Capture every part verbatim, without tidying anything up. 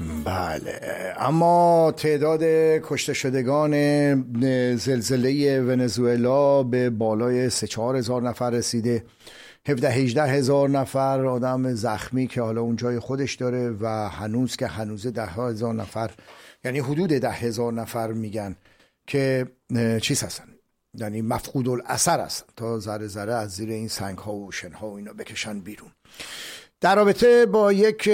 بله، اما تعداد کشته شدگان زلزله ونزوئلا به بالای سه چهار هزار نفر رسیده. هفده هجده هزار نفر آدم زخمی که حالا اون جای خودش داره و هنوز که هنوز ده هزار نفر، یعنی حدود ده هزار نفر میگن که چیز هستن، یعنی مفقود الاثر هستن، تا ذره ذره از زیر این سنگ ها و شن ها و اینا بکشن بیرون. در رابطه با یک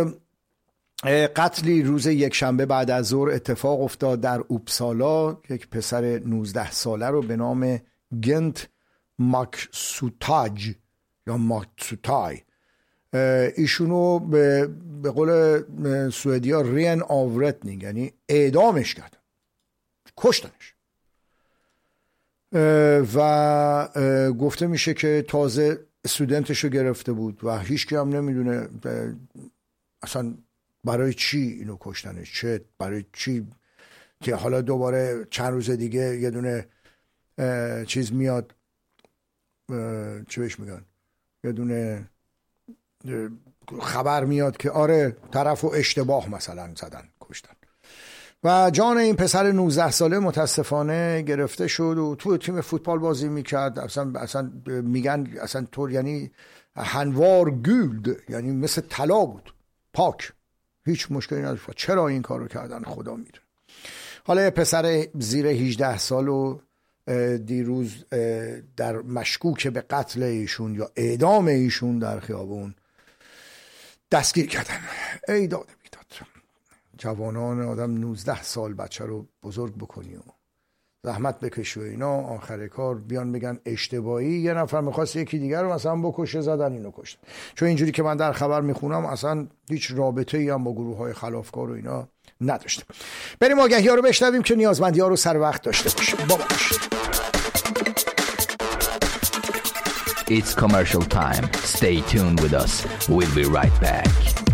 قتلی روز یک شنبه بعد از ظهر اتفاق افتاد در اوپسالا. یک پسر نوزده ساله رو به نام گنت ماکسوتاج یا ماکسوتای، ایشونو به, به قول سوئدیا رین آورتنینگ، یعنی اعدامش کردن، کشتنش. و گفته میشه که تازه استودنتشو گرفته بود و هیچ کی هم نمیدونه اصلا برای چی اینو کشتنش، چه برای چی، که حالا دوباره چند روز دیگه یه دونه چیز میاد، چه بهش میگن، یه دونه خبر میاد که آره طرفو اشتباه مثلا زدن، کشتن. و جان این پسر نوزده ساله متاسفانه گرفته شد و تو تیم فوتبال بازی میکرد. اصلا اصلا میگن اصلا طور، یعنی هنوار گولد، یعنی مثل طلا بود، پاک، هیچ مشکلی نداشت. چرا این کارو کردن خدا میره. حالا پسر زیر هجده سال و دیروز در مشکوک به قتل ایشون یا اعدام ایشون در خیابون دستگیر کردن. ای داد بیداد، جوانان آدم نوزده سال بچه رو بزرگ بکنی و زحمت بکشی و اینا، آخر کار بیان بگن اشتباهی یه نفر میخواست یکی دیگر رو مثلا بکشه، زدن اینو کشتن. چون اینجوری که من در خبر میخونم اصلا هیچ رابطه ای هم با گروه های خلافکار و اینا نداشته. بریم آگهی ها رو بشنویم که نیازمندی ها رو سر وقت داشته باشیم. بابا باش. It's commercial time. Stay tuned with us. We'll be right back.